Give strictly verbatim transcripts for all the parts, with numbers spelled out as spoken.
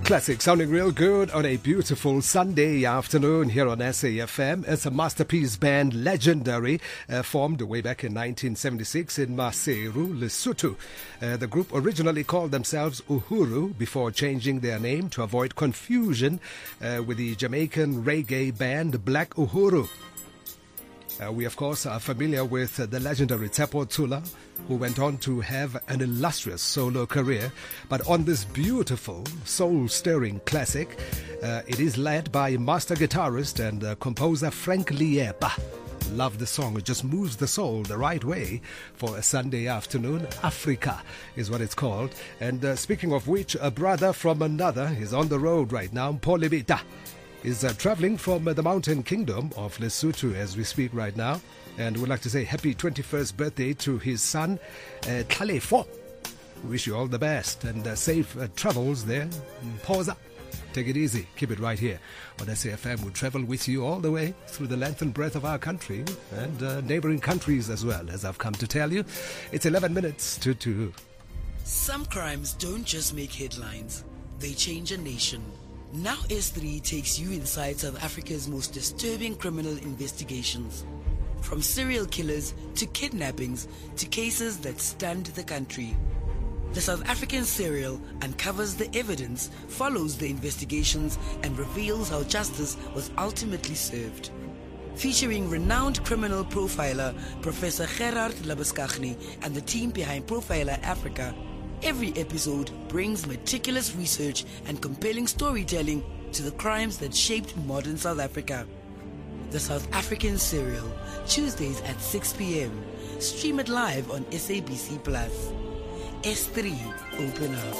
classic sounding real good on a beautiful Sunday afternoon here on S A F M. It's a masterpiece band, legendary, uh, formed way back in nineteen seventy-six in Maseru, Lesotho. Uh, the group originally called themselves Uhuru before changing their name to avoid confusion uh, with the Jamaican reggae band Black Uhuru. Uh, we, of course, are familiar with uh, the legendary Tsepo Tsula, who went on to have an illustrious solo career. But on this beautiful, soul-stirring classic, uh, it is led by master guitarist and uh, composer Frank Liepa. Love the song. It just moves the soul the right way for a Sunday afternoon. Africa is what it's called. And uh, speaking of which, a brother from another is on the road right now, Mpho Lebita. Is uh, traveling from uh, the mountain kingdom of Lesotho as we speak right now. And we'd like to say happy twenty-first birthday to his son, uh, Tlalefo. Wish you all the best and uh, safe uh, travels there. Pause up. Take it easy. Keep it right here on S A F M. We'll travel with you all the way through the length and breadth of our country and uh, neighboring countries as well, as I've come to tell you. It's eleven minutes to two. Some crimes don't just make headlines. They change a nation. Now S three takes you inside South Africa's most disturbing criminal investigations. From serial killers to kidnappings to cases that stunned the country. The South African Serial uncovers the evidence, follows the investigations, and reveals how justice was ultimately served. Featuring renowned criminal profiler Professor Gerard Labuschagne and the team behind Profiler Africa, every episode brings meticulous research and compelling storytelling to the crimes that shaped modern South Africa. The South African Serial, Tuesdays at six p.m. Stream it live on S A B C Plus. S three, open up.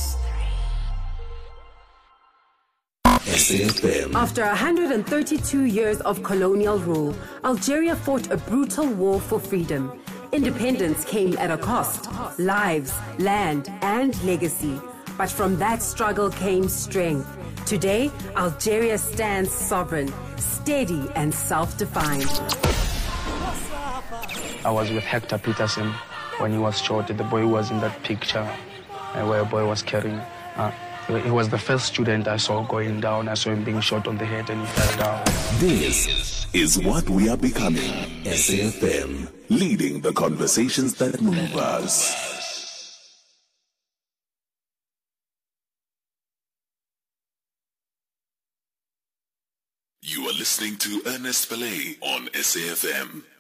S A F M. After one hundred thirty-two years of colonial rule, Algeria fought a brutal war for freedom. Independence came at a cost, lives, land, and legacy. But from that struggle came strength. Today, Algeria stands sovereign, steady, and self-defined. I was with Hector Peterson when he was shot. The boy was in that picture uh, where a boy was carrying. Uh, he was the first student I saw going down. I saw him being shot on the head and he fell down. This is what we are becoming. S A F M, leading the conversations that move us. You are listening to Ernest Pillay on S A F M.